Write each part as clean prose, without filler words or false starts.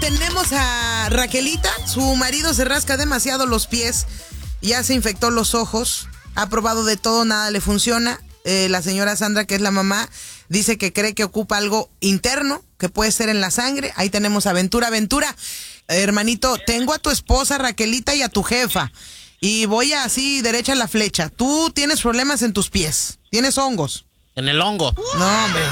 tenemos a Raquelita. Su marido se rasca demasiado los pies, ya se infectó los ojos, ha probado de todo, nada le funciona. La señora Sandra, que es la mamá, dice que cree que ocupa algo interno, que puede ser en la sangre. Ahí tenemos a Ventura. Ventura, hermanito, tengo a tu esposa Raquelita y a tu jefa, y voy así derecha a la flecha. Tú tienes problemas en tus pies, tienes hongos. En el hongo. No, hombre.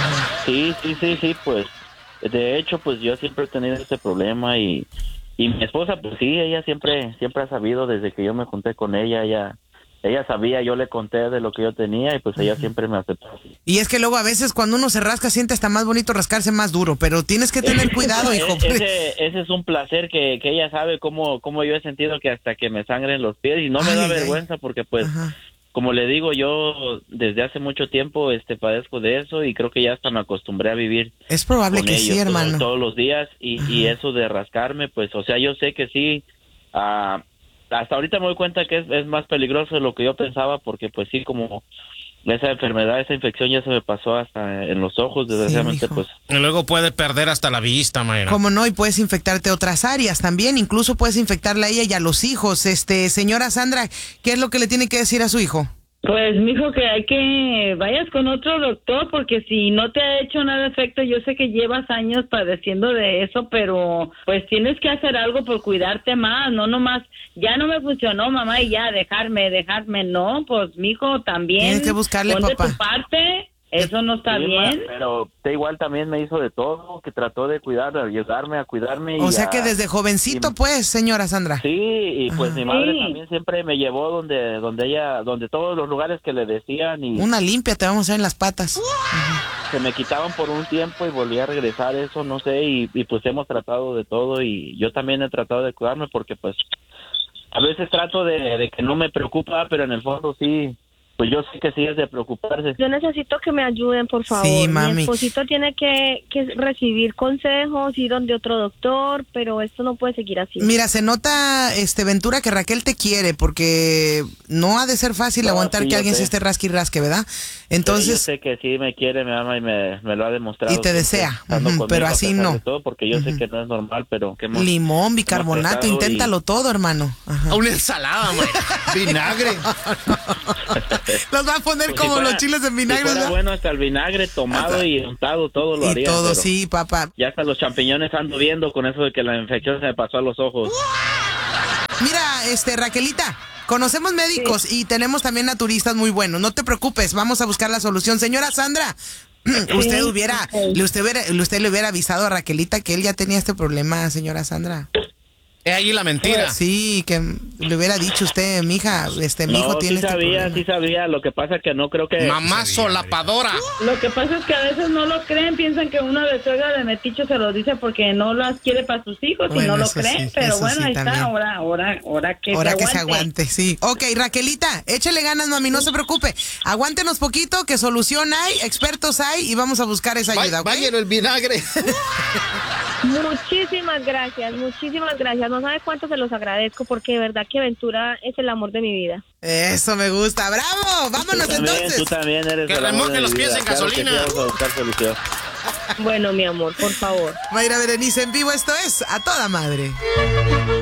Sí, pues de hecho, pues yo siempre he tenido ese problema y mi esposa, pues sí, ella siempre ha sabido desde que yo me junté con ella, ella sabía, yo le conté de lo que yo tenía y pues ella siempre me aceptó. Y es que luego a veces cuando uno se rasca siente hasta más bonito rascarse más duro, pero tienes que tener cuidado, hijo. Ese es un placer que ella sabe cómo yo he sentido que hasta que me sangren los pies y no me da vergüenza porque pues, como le digo, yo desde hace mucho tiempo padezco de eso y creo que ya hasta me acostumbré a vivir. Es probable que sí, hermano. Todos los días y eso de rascarme, pues, o sea, yo sé que sí, hasta ahorita me doy cuenta que es más peligroso de lo que yo pensaba porque pues sí, como esa enfermedad, esa infección ya se me pasó hasta en los ojos, desgraciadamente, sí, pues. Y luego puede perder hasta la vista, Mayra. Como no, y puedes infectarte otras áreas también, incluso puedes infectarla a ella y a los hijos. Señora Sandra, ¿qué es lo que le tiene que decir a su hijo? Pues, mijo, que hay que vayas con otro doctor porque si no te ha hecho nada de efecto, yo sé que llevas años padeciendo de eso, pero pues tienes que hacer algo por cuidarte más, no nomás, ya no me funcionó, mamá, y ya dejarme, no, pues, mijo, también. Tienes que buscarle, ponte papá. tu parte. Eso no está bien. Pero usted igual también me hizo de todo, que trató de cuidar, de ayudarme a cuidarme. O sea que desde jovencito, pues, señora Sandra. Sí, y pues mi madre también siempre me llevó donde todos los lugares que le decían. Y una limpia te vamos a hacer en las patas. Se me quitaban por un tiempo y volví a regresar, eso no sé, y pues hemos tratado de todo y yo también he tratado de cuidarme porque pues a veces trato de que no me preocupa, pero en el fondo sí. Pues yo sé que sí es de preocuparse. Yo necesito que me ayuden, por favor. Sí, mami. Mi esposito tiene que recibir consejos, ir donde otro doctor, pero esto no puede seguir así. Mira, se nota, Ventura, que Raquel te quiere, porque no ha de ser fácil aguantar que alguien se esté rasque y rasque, ¿verdad? Entonces... Yo sé que sí me quiere, me ama y me lo ha demostrado. Y te desea, pero así no. Todo porque yo sé que no es normal, pero... Limón, bicarbonato, inténtalo todo, hermano. Una ensalada, güey. Vinagre. Los va a poner pues como los chiles en vinagre. Si fuera bueno, hasta el vinagre tomado y untado, todo lo haría. Y todo, sí, papá. Ya hasta los champiñones ando viendo con eso de que la infección se me pasó a los ojos. Mira, Raquelita, conocemos médicos y tenemos también naturistas muy buenos. No te preocupes, vamos a buscar la solución. Señora Sandra, usted le hubiera avisado a Raquelita que él ya tenía este problema, señora Sandra. Es ahí la mentira. Sí, que le hubiera dicho usted, mija, mi hijo tiene sí sabía, lo que pasa que no creo que... Mamá solapadora. Lo que pasa es que a veces no lo creen, piensan que uno de suegra de metiche se lo dice porque no las quiere para sus hijos, bueno, y no lo creen, sí, pero bueno, ahí también está, ahora que se aguante, sí. Ok, Raquelita, échale ganas, mami, no se preocupe, aguántenos poquito, que solución hay, expertos hay, y vamos a buscar esa ayuda, ¿ok? Vayan el vinagre. Muchísimas gracias. No sabe cuánto se los agradezco porque de verdad que Ventura es el amor de mi vida. Eso me gusta, bravo, vámonos entonces. Tú también eres que remojen los pies en gasolina. Bueno, mi amor, por favor. Mayra Berenice en vivo, esto es A Toda Madre.